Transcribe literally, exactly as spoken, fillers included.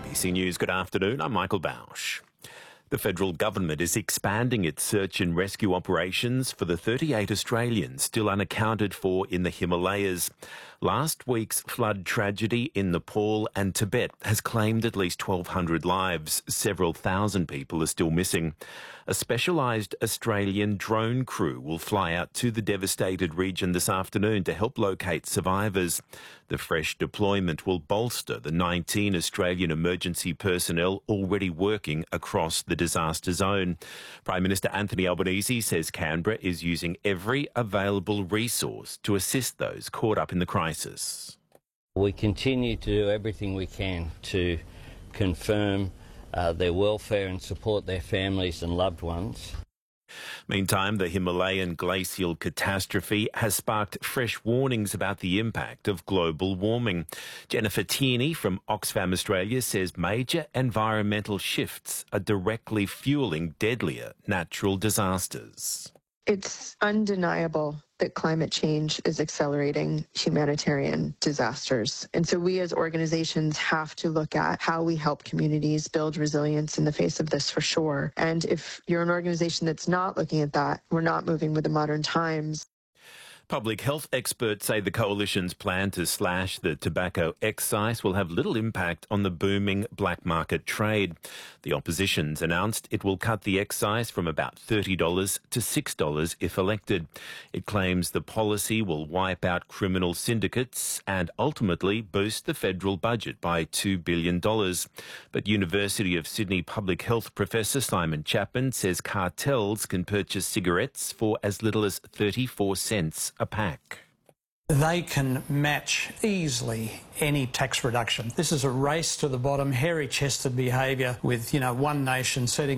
B C News, good afternoon. I'm Michael Bausch. The federal government is expanding its search and rescue operations for the thirty-eight Australians still unaccounted for in the Himalayas. Last week's flood tragedy in Nepal and Tibet has claimed at least twelve hundred lives. Several thousand people are still missing. A specialised Australian drone crew will fly out to the devastated region this afternoon to help locate survivors. The fresh deployment will bolster the nineteen Australian emergency personnel already working across the disaster zone. Prime Minister Anthony Albanese says Canberra is using every available resource to assist those caught up in the crisis. We continue to do everything we can to confirm uh, their welfare and support their families and loved ones. Meantime, the Himalayan glacial catastrophe has sparked fresh warnings about the impact of global warming. Jennifer Tierney from Oxfam Australia says major environmental shifts are directly fueling deadlier natural disasters. It's undeniable that climate change is accelerating humanitarian disasters. And so we as organizations have to look at how we help communities build resilience in the face of this for sure. And if you're an organization that's not looking at that, we're not moving with the modern times. Public health experts say the coalition's plan to slash the tobacco excise will have little impact on the booming black market trade. The opposition's announced it will cut the excise from about thirty dollars to six dollars if elected. It claims the policy will wipe out criminal syndicates and ultimately boost the federal budget by two billion dollars. But University of Sydney public health professor Simon Chapman says cartels can purchase cigarettes for as little as thirty-four cents a pack. They can match easily any tax reduction. This is a race to the bottom, hairy-chested behaviour with, you know, one nation setting